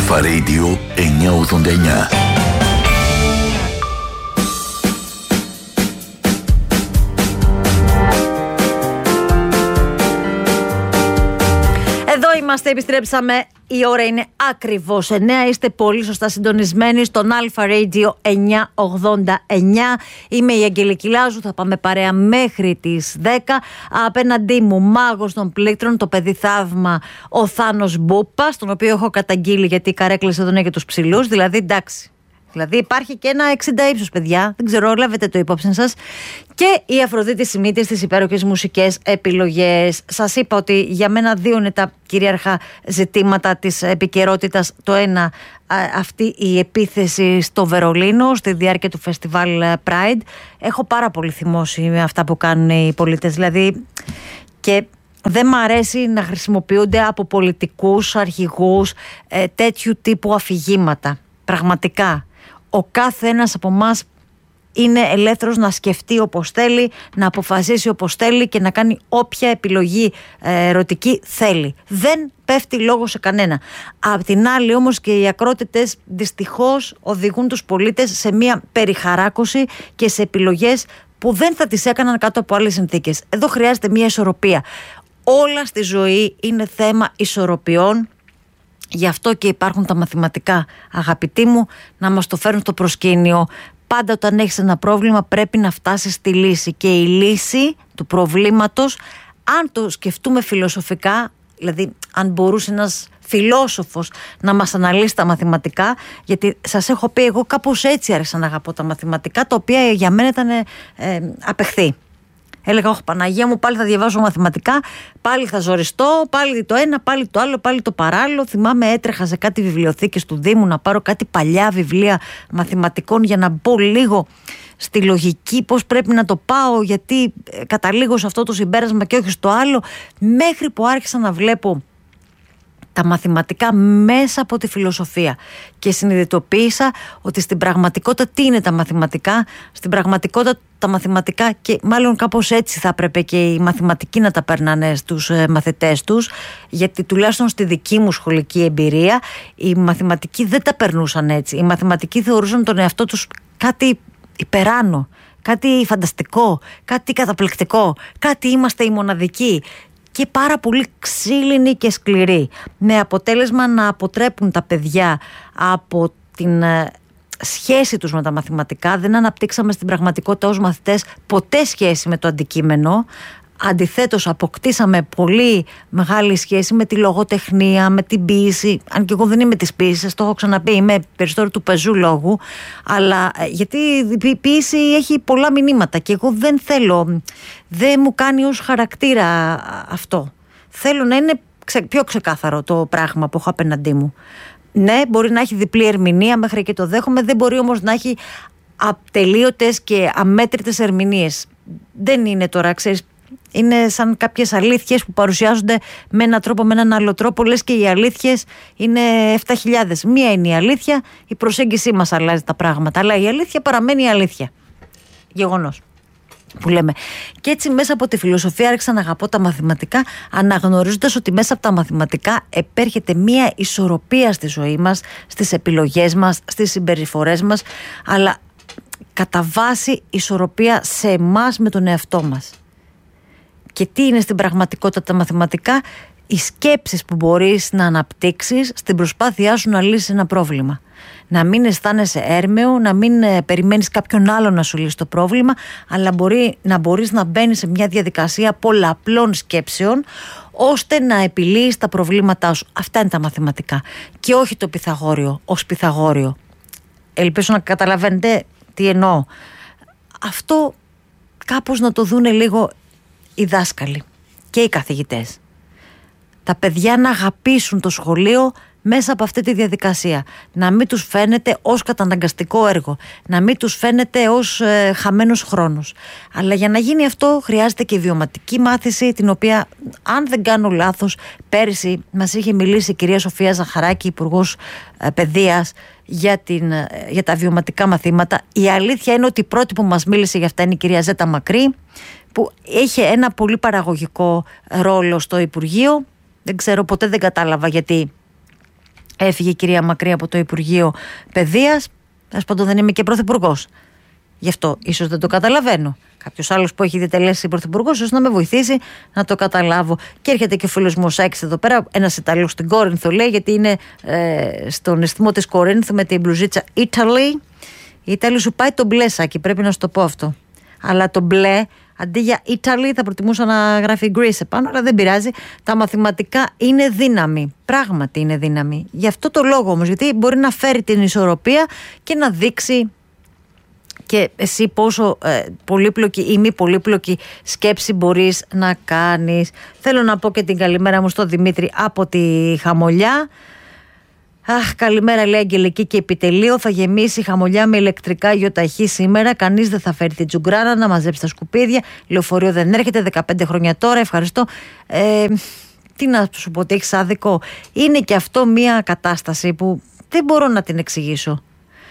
Αλφα Radio 989. Είμαστε, επιστρέψαμε. Η ώρα είναι ακριβώς 9. Είστε πολύ σωστά συντονισμένοι στον Αλφα Radio 989. Είμαι η Αγγελική Λάζου. Θα πάμε παρέα μέχρι τις 10. Απέναντί μου, μάγος των πλήκτρων, το παιδί θαύμα, ο Θάνος Μπούπας, τον οποίο έχω καταγγείλει γιατί οι καρέκλες εδώ είναι για τους ψηλούς. Δηλαδή, εντάξει. Δηλαδή υπάρχει και ένα 60 ύψος, παιδιά. Δεν ξέρω, λάβετε το υπόψη σας. Και η Αφροδίτη Σιμίτη στις υπέροχες μουσικές επιλογές. Σας είπα ότι για μένα δύο είναι τα κυρίαρχα ζητήματα της επικαιρότητας. Το ένα, αυτή η επίθεση στο Βερολίνο στη διάρκεια του φεστιβάλ Pride. Έχω πάρα πολύ θυμώσει με αυτά που κάνουν οι πολίτες. Δηλαδή, και δεν μ' αρέσει να χρησιμοποιούνται από πολιτικούς αρχηγούς τέτοιου τύπου αφηγήματα. Πραγματικά. Ο κάθε ένας από εμάς είναι ελεύθερος να σκεφτεί όπως θέλει, να αποφασίσει όπως θέλει και να κάνει όποια επιλογή ερωτική θέλει. Δεν πέφτει λόγο σε κανένα. Απ' την άλλη όμως και οι ακρότητες δυστυχώς οδηγούν τους πολίτες σε μια περιχαράκωση και σε επιλογές που δεν θα τις έκαναν κάτω από άλλες συνθήκες. Εδώ χρειάζεται μια ισορροπία. Όλα στη ζωή είναι θέμα ισορροπιών. Γι' αυτό και υπάρχουν τα μαθηματικά, αγαπητοί μου, να μας το φέρουν στο προσκήνιο. Πάντα όταν έχεις ένα πρόβλημα πρέπει να φτάσεις στη λύση. Και η λύση του προβλήματος, αν το σκεφτούμε φιλοσοφικά, δηλαδή αν μπορούσε ένας φιλόσοφος να μας αναλύσει τα μαθηματικά, γιατί σας έχω πει εγώ κάπως έτσι άρχισα να αγαπώ τα μαθηματικά, τα οποία για μένα ήταν απεχθή. Έλεγα, όχι Παναγία μου, πάλι θα διαβάζω μαθηματικά, πάλι θα ζοριστώ, πάλι το ένα, πάλι το άλλο, πάλι το παράλληλο. Θυμάμαι, έτρεχα σε κάτι βιβλιοθήκες του Δήμου να πάρω κάτι παλιά βιβλία μαθηματικών για να μπω λίγο στη λογική, πώς πρέπει να το πάω, γιατί καταλήγω σε αυτό το συμπέρασμα και όχι στο άλλο, μέχρι που άρχισα να βλέπω τα μαθηματικά μέσα από τη φιλοσοφία και συνειδητοποίησα ότι στην πραγματικότητα τι είναι τα μαθηματικά. Στην πραγματικότητα τα μαθηματικά, και μάλλον κάπως έτσι θα έπρεπε και οι μαθηματικοί να τα περνάνε στους μαθητές τους, γιατί τουλάχιστον στη δική μου σχολική εμπειρία οι μαθηματικοί δεν τα περνούσαν έτσι. Οι μαθηματικοί θεωρούσαν τον εαυτό τους κάτι υπεράνω, κάτι φανταστικό, κάτι καταπληκτικό, κάτι είμαστε οι μοναδικοί. Και πάρα πολύ ξύλινοι και σκληροί, με αποτέλεσμα να αποτρέπουν τα παιδιά από την σχέση τους με τα μαθηματικά. Δεν αναπτύξαμε στην πραγματικότητα ως μαθητές ποτέ σχέση με το αντικείμενο. Αντιθέτως αποκτήσαμε πολύ μεγάλη σχέση με τη λογοτεχνία, με την ποίηση. Αν και εγώ δεν είμαι της ποίησης, το έχω ξαναπεί, είμαι περισσότερο του πεζού λόγου. Αλλά γιατί η ποίηση έχει πολλά μηνύματα και εγώ δεν θέλω, δεν μου κάνει ως χαρακτήρα αυτό. Θέλω να είναι πιο ξεκάθαρο το πράγμα που έχω απέναντί μου. Ναι, μπορεί να έχει διπλή ερμηνεία, μέχρι και το δέχομαι. Δεν μπορεί όμως να έχει ατελείωτες και αμέτρητες ερμηνείες. Δεν είναι τώρα, ξέρεις. Είναι σαν κάποιες αλήθειες που παρουσιάζονται με έναν τρόπο, με έναν άλλο τρόπο. Λες και οι αλήθειες είναι 7.000. Μία είναι η αλήθεια, η προσέγγιση μας αλλάζει τα πράγματα. Αλλά η αλήθεια παραμένει η αλήθεια. Γεγονός που λέμε. Και έτσι μέσα από τη φιλοσοφία άρχισα να αγαπώ τα μαθηματικά, αναγνωρίζοντας ότι μέσα από τα μαθηματικά επέρχεται μία ισορροπία στη ζωή μας, στις επιλογές μας, στις συμπεριφορές μας, αλλά κατά βάση ισορροπία σε εμάς με τον εαυτό μας. Και τι είναι στην πραγματικότητα τα μαθηματικά? Οι σκέψεις που μπορείς να αναπτύξεις στην προσπάθειά σου να λύσεις ένα πρόβλημα. Να μην αισθάνεσαι έρμεο, να μην περιμένεις κάποιον άλλο να σου λύσει το πρόβλημα, αλλά να μπορείς να μπαίνεις σε μια διαδικασία πολλαπλών σκέψεων, ώστε να επιλύεις τα προβλήματά σου. Αυτά είναι τα μαθηματικά. Και όχι το Πυθαγόριο ως Πυθαγόριο. Ελπίζω να καταλαβαίνετε τι εννοώ. Αυτό κάπως να το δούνε λίγο οι δάσκαλοι και οι καθηγητές. Τα παιδιά να αγαπήσουν το σχολείο μέσα από αυτή τη διαδικασία. Να μην τους φαίνεται ως καταναγκαστικό έργο. Να μην τους φαίνεται ως χαμένος χρόνος. Αλλά για να γίνει αυτό χρειάζεται και βιωματική μάθηση, την οποία, αν δεν κάνω λάθος, πέρυσι μας είχε μιλήσει η κυρία Σοφία Ζαχαράκη, Υπουργός Παιδείας, για τα βιωματικά μαθήματα. Η αλήθεια είναι ότι η πρώτη που μας μίλησε για αυτά είναι η κυρία Ζέτα Μακρύ, που είχε ένα πολύ παραγωγικό ρόλο στο Υπουργείο. Δεν ξέρω, ποτέ δεν κατάλαβα γιατί Έφυγε η κυρία Μακρύ από το Υπουργείο Παιδείας. Ας πω, δεν είμαι και πρωθυπουργός. Γι' αυτό ίσως δεν το καταλαβαίνω. Κάποιος άλλος που έχει διατελέσει πρωθυπουργός, ίσως να με βοηθήσει να το καταλάβω. Και έρχεται και ο φίλος μου ο Σάκης εδώ πέρα, ένας Ιταλός στην Κόρινθο, λέει, γιατί είναι στον αισθημό της Κορίνθου με την μπλουζίτσα Italy. Η Ιταλή σου πάει το μπλε, Σάκη, πρέπει να σου το πω αυτό. Αλλά το μπλε, αντί για Italy, θα προτιμούσα να γράφει Greece επάνω, αλλά δεν πειράζει. Τα μαθηματικά είναι δύναμη. Πράγματι είναι δύναμη. Γι' αυτό το λόγο όμως, γιατί μπορεί να φέρει την ισορροπία και να δείξει και εσύ πόσο πολύπλοκη ή μη πολύπλοκη σκέψη μπορείς να κάνεις. Θέλω να πω και την καλημέρα μου στο Δημήτρη από τη Χαμολιά. Αχ, καλημέρα, λέει Αγγελική και επιτελείο. Θα γεμίσει η Χαμολιά με ηλεκτρικά γιοταχή σήμερα. Κανείς δεν θα φέρει την τζουγκράνα να μαζέψει τα σκουπίδια. Λεωφορείο δεν έρχεται 15 χρόνια τώρα. Ευχαριστώ. Τι να σου πω, ότι έχεις άδικο. Είναι και αυτό μια κατάσταση που δεν μπορώ να την εξηγήσω.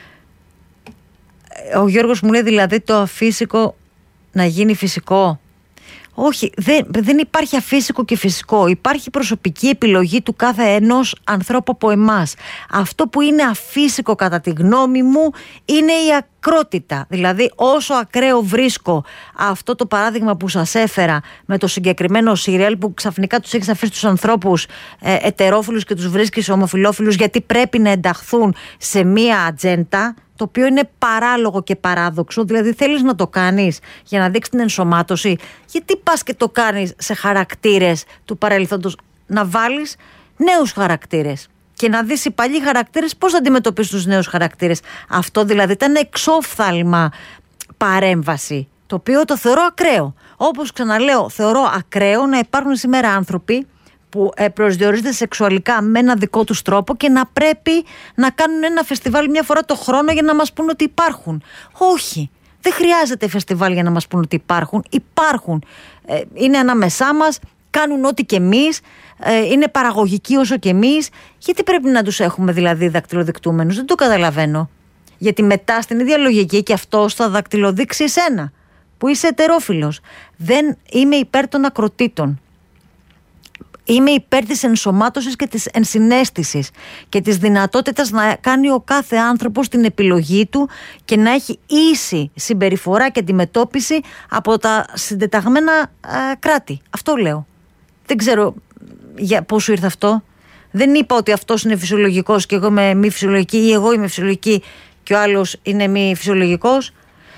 Ο Γιώργος μου λέει δηλαδή το αφύσικο να γίνει φυσικό. Όχι, δεν υπάρχει αφύσικο και φυσικό. Υπάρχει προσωπική επιλογή του κάθε ενός ανθρώπου από εμάς. Αυτό που είναι αφύσικο κατά τη γνώμη μου είναι η ακρότητα. Δηλαδή όσο ακραίο βρίσκω αυτό το παράδειγμα που σας έφερα με το συγκεκριμένο σύριαλ που ξαφνικά τους έχεις αφήσει τους ανθρώπους ετερόφιλους και τους βρίσκεις ομοφυλόφιλους γιατί πρέπει να ενταχθούν σε μία ατζέντα, το οποίο είναι παράλογο και παράδοξο. Δηλαδή θέλεις να το κάνεις για να δείξεις την ενσωμάτωση. Γιατί πας και το κάνεις σε χαρακτήρες του παρελθόντος? Να βάλεις νέους χαρακτήρες και να δεις οι παλιοί χαρακτήρες πώς θα αντιμετωπίσουν τους νέους χαρακτήρες. Αυτό δηλαδή ήταν εξόφθαλμα παρέμβαση, το οποίο το θεωρώ ακραίο. Όπως ξαναλέω, θεωρώ ακραίο να υπάρχουν σήμερα άνθρωποι που προσδιορίζονται σεξουαλικά με ένα δικό τους τρόπο και να πρέπει να κάνουν ένα φεστιβάλ μια φορά το χρόνο για να μας πούν ότι υπάρχουν. Όχι, δεν χρειάζεται φεστιβάλ για να μας πούν ότι υπάρχουν. Υπάρχουν, είναι ανάμεσά μας, κάνουν ό,τι και εμείς, είναι παραγωγικοί όσο και εμείς. Γιατί πρέπει να τους έχουμε δηλαδή δακτυλοδεικτούμενους? Δεν το καταλαβαίνω. Γιατί μετά στην ίδια λογική και αυτός θα δακτυλοδείξει εσένα που είσαι ετερόφιλος. Δεν είμαι υπέρ των ακροτήτων. Είμαι υπέρ της ενσωμάτωσης και της ενσυναίσθησης και της δυνατότητας να κάνει ο κάθε άνθρωπος την επιλογή του και να έχει ίση συμπεριφορά και αντιμετώπιση από τα συντεταγμένα κράτη. Αυτό λέω. Δεν ξέρω πώς σου ήρθε αυτό. Δεν είπα ότι αυτός είναι φυσιολογικός και εγώ είμαι μη φυσιολογική ή εγώ είμαι φυσιολογική και ο άλλος είναι μη φυσιολογικός.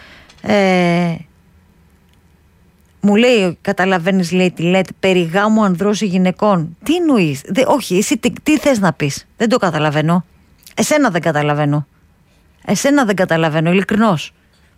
Μου λέει, καταλαβαίνεις, λέει, τι λέτε, περί γάμου ανδρός ή γυναικών. Τι εννοείς? Όχι, εσύ τι θες να πεις? Δεν το καταλαβαίνω. Εσένα δεν καταλαβαίνω, ειλικρινώς.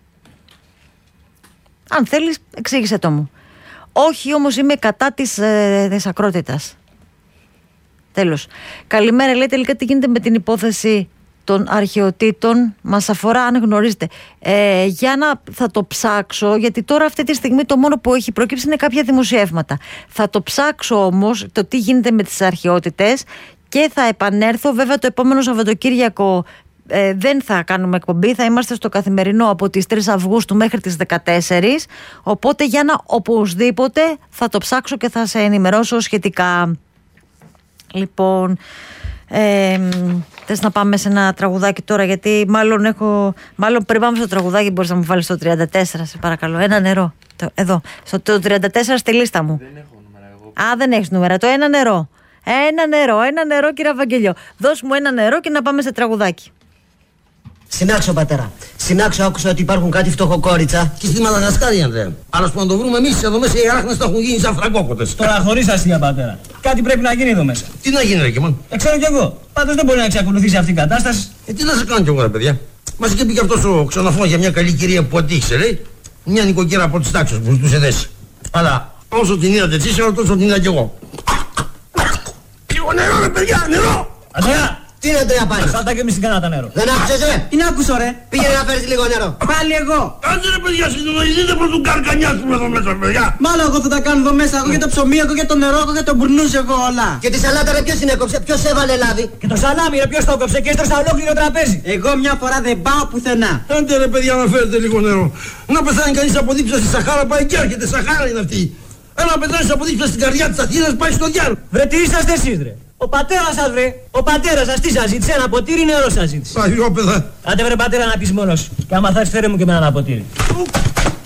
Αν θέλεις, εξήγησε το μου. Όχι, όμως είμαι κατά της ακρότητας. Τέλος. Καλημέρα, λέει, τελικά τι γίνεται με την υπόθεση των αρχαιοτήτων? Μας αφορά, αν γνωρίζετε. Για να θα το ψάξω, γιατί τώρα αυτή τη στιγμή το μόνο που έχει προκύψει είναι κάποια δημοσιεύματα. Θα το ψάξω όμως το τι γίνεται με τις αρχαιότητες και θα επανέλθω. Βέβαια το επόμενο Σαββατοκύριακο δεν θα κάνουμε εκπομπή, θα είμαστε στο καθημερινό από τις 3 Αυγούστου μέχρι τις 14. Οπότε για να οπωσδήποτε θα το ψάξω και θα σε ενημερώσω σχετικά. Λοιπόν, θες να πάμε σε ένα τραγουδάκι τώρα? Γιατί μάλλον πριν πάμε στο τραγουδάκι μπορείς να μου βάλεις το 34, σε παρακαλώ. Ένα νερό, εδώ, στο 34 στη λίστα μου. Δεν έχω νούμερα εγώ. Α, δεν έχεις νούμερα, το ένα νερό. Ένα νερό, κύριε Βαγγελιό. Δώσ' μου ένα νερό και να πάμε σε τραγουδάκι. Συνάξω, πατέρα. Συνάξω, άκουσα ότι υπάρχουν κάτι φτωχοκόριτσα. Και στη Μαδαγασκάρη, Ανδρέα. Αλλά που να το βρούμε εμείς εδώ μέσα, οι αράχνες θα έχουν γίνει σαν φραγκόκοτες. Τώρα χωρίς αστεία, πατέρα. Κάτι πρέπει να γίνει εδώ μέσα. Τι να γίνει, ρε Κιμών? Ξέρω κι εγώ. Πάντως δεν μπορεί να εξακολουθήσει αυτή η κατάσταση. Τι να σε κάνω κι εγώ, ρε παιδιά. Μας είχε πει κι αυτός ο ξενοφός για μια καλή κυρία που αντίχησε, λέει. Μια νοικοκύρα από τις τάξεις που ζητούσε θέση. Αλλά όσο την είδατε εσείς, τόσο την είδα κι εγώ. Λίγο νερό, ρε παιδιά, νερό! Αντρέα! Τι είναι το πάλι? Σάλτα και εμείς την κάναμε τα νερό. Δεν άκουσες, ρε? Είναι άκουσο, ρε. Πήγαινε να φέρεις λίγο νερό. Πάλι εγώ. Άντε ρε παιδιά, συντονιστείτε προς τον καρκανιάσουμε εδώ μέσα, παιδιά. Μάλλον εγώ θα τα κάνω εδώ μέσα. Εγώ για το ψωμί, εγώ για το νερό, εγώ για το μπουρνούζ, εγώ όλα. Και τη σαλάτα, ρε, ποιος την έκοψε? Ποιος έβαλε λάδι? Και το σαλάμι, ρε, ποιος το έκοψε και έστρωσα ολόκληρο τραπέζι. Εγώ μια φορά δεν πάω πουθενά. Άντε ρε παιδιά, να φέρετε λίγο νερό. Να πεθάνει κανείς από δίψα στη Σαχάρα, πάει και έρχεται. Σαχάρα είναι αυτή. Ένα πεθάνει από δίψα στην καρδιά της Αθήνας, πάει στο διάλογο. Βρε, τι είσαστε εσείς, ρε? Ο πατέρας σας βρε. Ο πατέρας σας τι σας ζήτησε, ένα ποτήρι νερό σας ζήτησε. Παλιόπαιδα. Άντε βρε πατέρα να πεις μόνος. Και άμα θες φέρε μου και με ένα ποτήρι.